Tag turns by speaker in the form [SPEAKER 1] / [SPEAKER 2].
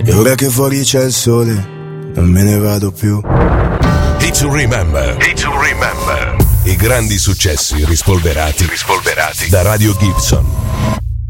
[SPEAKER 1] E ora che fuori c'è il sole, non me ne vado più.
[SPEAKER 2] Hit to Remember. I grandi successi rispolverati da Radio Gibson.